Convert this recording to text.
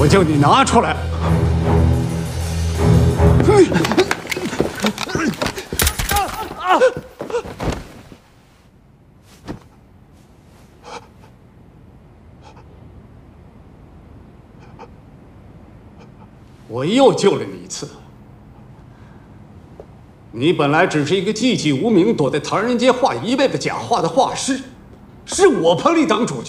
我叫你拿出来！我又救了你一次。你本来只是一个寂寂无名、躲在唐人街画一辈子假画的画师，是我捧你当主角。